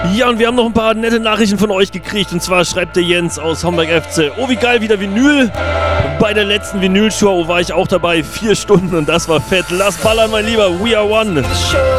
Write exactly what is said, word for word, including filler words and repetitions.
Ja, und wir haben noch ein paar nette Nachrichten von euch gekriegt. Und zwar schreibt der Jens aus Homberg F C. Oh, wie geil, wieder Vinyl. Bei der letzten Vinyl-Show war ich auch dabei. Vier Stunden und das war fett. Lass ballern, mein Lieber. We are one.